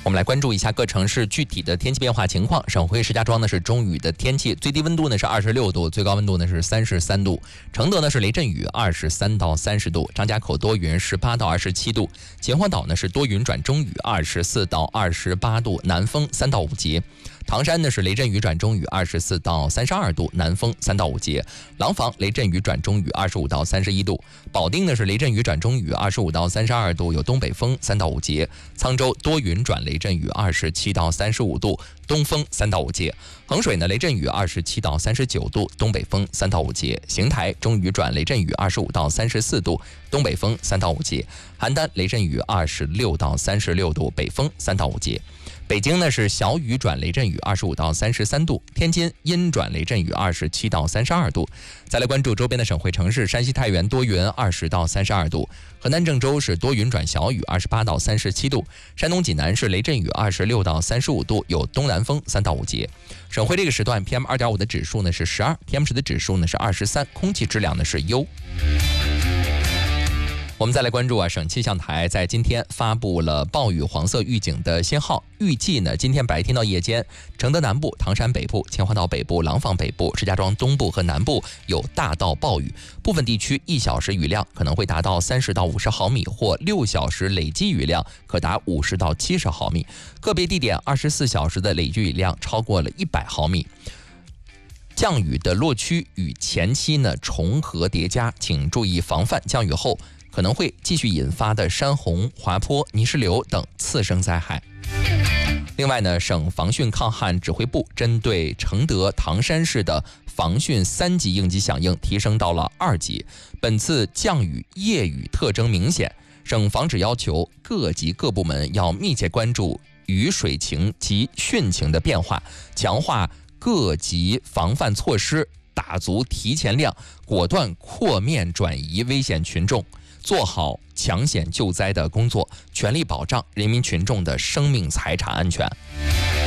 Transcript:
我们来关注一下各城市具体的天气变化情况。省会石家庄呢是中雨的天气，最低温度呢是26度，最高温度呢是33度。承德呢是雷阵雨23到30度，张家口多云18到27度，秦皇岛呢是多云转中雨24到28度，南风3到5节。唐山呢是雷阵雨转中雨24到32度，南风3到5节。廊坊雷阵雨转中雨25到31度。保定呢是雷阵雨转中雨25到32度，有东北风3到5节。沧州多云转雷阵雨27到35度，东风3到5节。衡水呢雷阵雨27到39度，东北风3到5节。邢台中雨转雷阵雨25到34度，东北风3到5节。邯郸雷阵雨26到36度，北风3到5节。北京呢是小雨转雷阵雨25到33度，天津阴转雷阵雨27到32度。再来关注周边的省会城市，山西太原多云20到32度，河南郑州是多云转小雨28到37度，山东济南是雷阵雨26到35度，有东南风3到5节。省会这个时段 PM2.5 的指数呢是12， PM10 的指数呢是23，空气质量呢是优。我们再来关注省气象台在今天发布了暴雨黄色预警的信号，预计呢今天白天到夜间，承德南部、唐山北部、秦皇岛北部、廊坊北部、石家庄东部和南部有大到暴雨，部分地区1小时雨量可能会达到30到50毫米，或6小时累计雨量可达50到70毫米，个别地点24小时的累计雨量超过了100毫米。降雨的落区与前期呢重合叠加，请注意防范降雨后可能会继续引发的山洪、滑坡、泥石流等次生灾害。另外呢，省防汛抗旱指挥部针对承德、唐山市的防汛3级应急响应提升到了2级。本次降雨夜雨特征明显，省防指要求各级各部门要密切关注雨水情及汛情的变化，强化各级防范措施，打足提前量，果断扩面转移危险群众，做好抢险救灾的工作，全力保障人民群众的生命财产安全。